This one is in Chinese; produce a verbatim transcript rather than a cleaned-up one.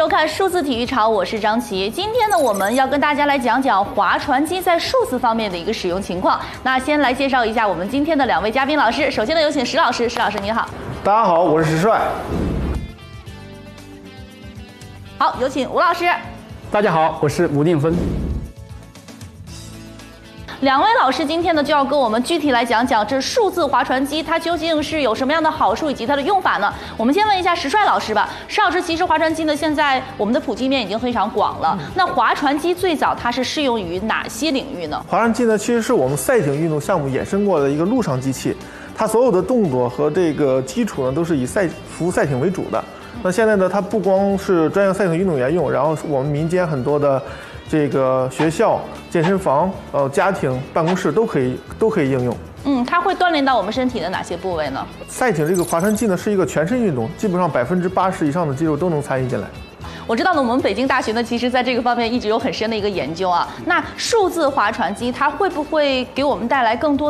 收看数字体育潮，我是张琪。今天呢，我们要跟大家来讲讲划船机在数字方面的一个使用情况。那先来介绍一下我们今天的两位嘉宾老师。首先呢，有请石老师。石老师你好。 大家好，我是石帅。 好，有请吴老师。 大家好，我是吴定芬。 两位老师今天呢就要跟我们具体来讲讲这数字划船机它究竟是有什么样的好处以及它的用法呢？我们先问一下石帅老师吧。石老师，其实划船机呢现在我们的普及面已经非常广了。嗯、那划船机最早它是适用于哪些领域呢？ 划船机呢其实是我们赛艇运动项目衍生过的一个陆上机器，它所有的动作和这个基础呢都是以赛服务赛艇为主的。那现在呢，它不光是专业赛艇运动员用，然后我们民间很多的。这个学校、健身房、呃家庭、办公室都可以都可以应用。 嗯，它会锻炼到我们身体的哪些部位呢？ 赛艇这个划船机呢是一个全身运动，基本上百分之八十以上的肌肉都能参与进来。 我知道呢，我们北京大学呢，其实在这个方面一直有很深的一个研究啊。那数字划船机它会不会给我们带来更多